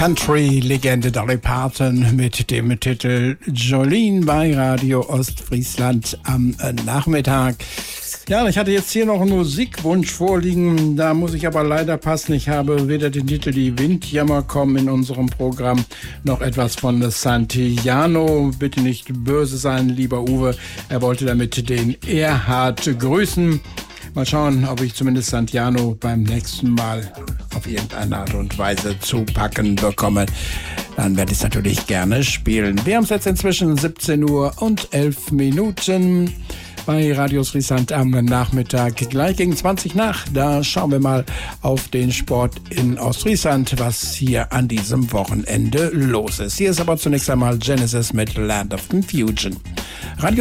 Country-Legende Dolly Parton mit dem Titel Jolene bei Radio Ostfriesland am Nachmittag. Ja, ich hatte jetzt hier noch einen Musikwunsch vorliegen, da muss ich aber leider passen. Ich habe weder den Titel Die Windjammer kommen in unserem Programm, noch etwas von Santillano. Bitte nicht böse sein, lieber Uwe. Er wollte damit den Erhard grüßen. Mal schauen, ob ich zumindest Santillano beim nächsten Mal auf irgendeine Art und Weise zu packen bekomme. Dann werde ich es natürlich gerne spielen. Wir haben es jetzt inzwischen 17 Uhr und 11 Minuten. Bei Radio Friesland am Nachmittag, gleich gegen 20 nach. Da schauen wir mal auf den Sport in Ostfriesland, was hier an diesem Wochenende los ist. Hier ist aber zunächst einmal Genesis mit Land of Confusion. Radio